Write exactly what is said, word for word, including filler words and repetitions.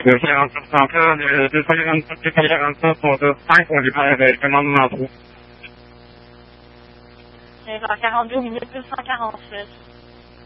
deux cent quarante-sept central, deux cent quarante-sept, deux cent quarante-sept, sont de cinq au départ de commandement trois. deux cent quarante-deux minutes deux cent quarante-six.